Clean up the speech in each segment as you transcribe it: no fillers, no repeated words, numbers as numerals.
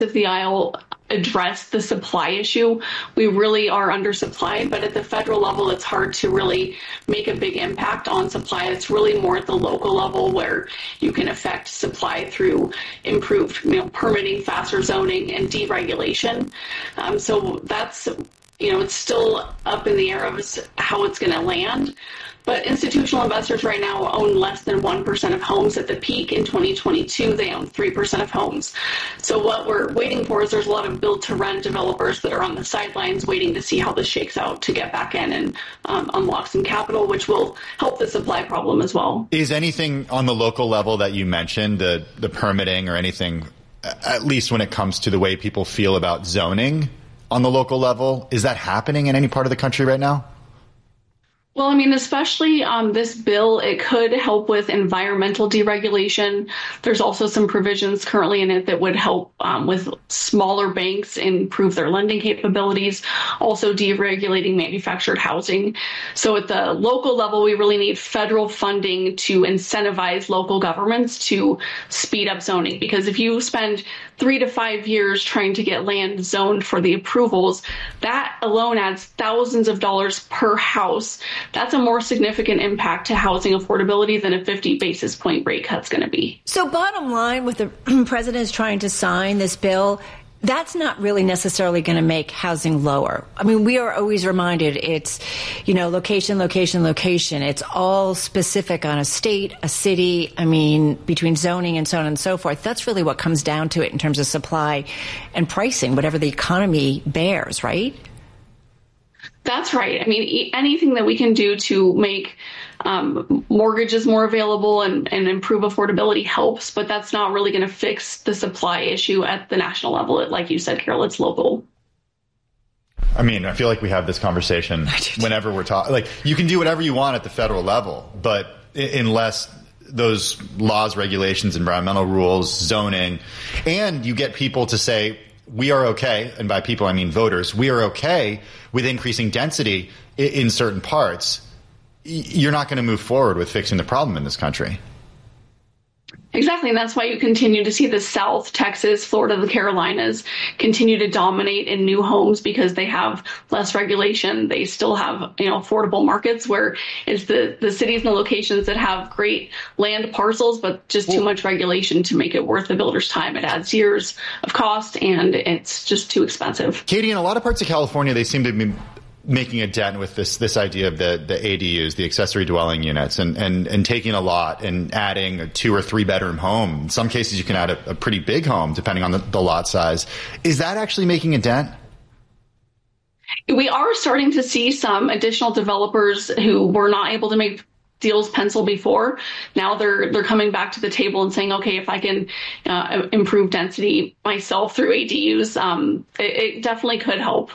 of the aisle address the supply issue. We really are undersupplied, but at the federal level, it's hard to really make a big impact on supply. It's really more at the local level where you can affect supply through improved, permitting, faster zoning, and deregulation. So that's, it's still up in the air of how it's going to land. But institutional investors right now own less than 1% of homes. At the peak in 2022, they own 3% of homes. So what we're waiting for is there's a lot of build-to-rent developers that are on the sidelines waiting to see how this shakes out to get back in and unlock some capital, which will help the supply problem as well. Is anything on the local level that you mentioned, the permitting or anything, at least when it comes to the way people feel about zoning on the local level, is that happening in any part of the country right now? Well, especially this bill, it could help with environmental deregulation. There's also some provisions currently in it that would help with smaller banks improve their lending capabilities, also deregulating manufactured housing. So at the local level, we really need federal funding to incentivize local governments to speed up zoning, because if you spend 3 to 5 years trying to get land zoned for the approvals, that alone adds thousands of dollars per house. That's a more significant impact to housing affordability than a 50 basis point rate cut's going to be. So bottom line, with the president's trying to sign this bill, that's not really necessarily going to make housing lower. We are always reminded it's, location, location, location. It's all specific on a state, a city, between zoning and so on and so forth. That's really what comes down to it in terms of supply and pricing, whatever the economy bears, right? That's right. Anything that we can do to make mortgages more available and improve affordability helps, but that's not really going to fix the supply issue at the national level. Like you said, Carol, it's local. I feel like we have this conversation whenever we're talking. Like, you can do whatever you want at the federal level, but unless those laws, regulations, environmental rules, zoning, and you get people to say, we are okay, and by people I mean voters, we are okay with increasing density in certain parts, you're not going to move forward with fixing the problem in this country. Exactly, and that's why you continue to see the South, Texas, Florida, the Carolinas continue to dominate in new homes because they have less regulation. They still have, affordable markets where it's the cities and the locations that have great land parcels, but just too much regulation to make it worth the builder's time. It adds years of cost, and it's just too expensive. Katie, in a lot of parts of California, they seem to be making a dent with this idea of the ADUs, the accessory dwelling units, and taking a lot and adding a 2 or 3 bedroom home. In some cases, you can add a pretty big home depending on the lot size. Is that actually making a dent? We are starting to see some additional developers who were not able to make deals pencil before. Now they're coming back to the table and saying, okay, if I can improve density myself through ADUs, it definitely could help.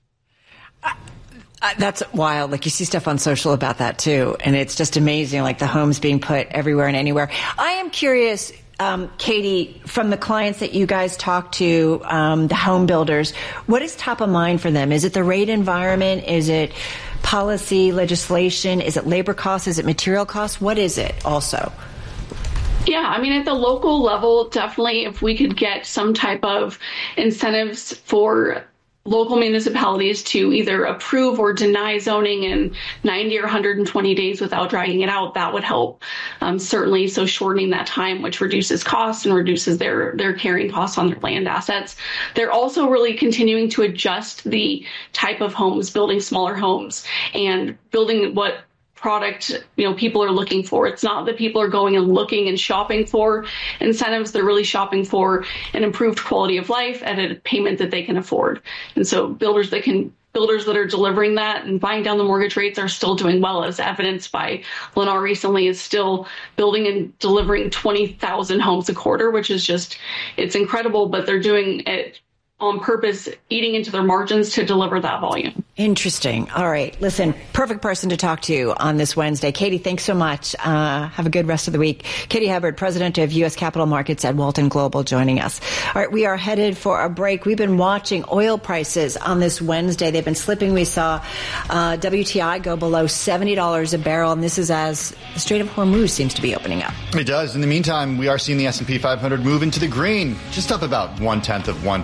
That's wild. Like, you see stuff on social about that too. And it's just amazing, like the homes being put everywhere and anywhere. I am curious, Katie, from the clients that you guys talk to, the home builders, what is top of mind for them? Is it the rate environment? Is it policy, legislation? Is it labor costs? Is it material costs? What is it also? Yeah, at the local level, definitely if we could get some type of incentives for local municipalities to either approve or deny zoning in 90 or 120 days without dragging it out, that would help, certainly. So shortening that time, which reduces costs and reduces their carrying costs on their land assets. They're also really continuing to adjust the type of homes, building smaller homes and building what product people are looking for. It's not that people are going and looking and shopping for incentives. They're really shopping for an improved quality of life at a payment that they can afford. And so builders that are delivering that and buying down the mortgage rates are still doing well, as evidenced by Lennar recently is still building and delivering 20,000 homes a quarter, which is it's incredible, but they're doing it on purpose, eating into their margins to deliver that volume. Interesting. All right. Listen, perfect person to talk to on this Wednesday. Katie, thanks so much. Have a good rest of the week. Katie Hubbard, president of U.S. Capital Markets at Walton Global, joining us. All right. We are headed for a break. We've been watching oil prices on this Wednesday. They've been slipping. We saw WTI go below $70 a barrel, and this is as the Strait of Hormuz seems to be opening up. It does. In the meantime, we are seeing the S&P 500 move into the green, just up about 0.1%.